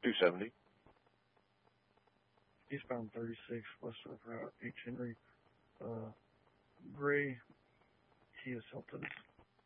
270. Eastbound 36, West Surf Route, H. Henry, Gray, Kia Seltos.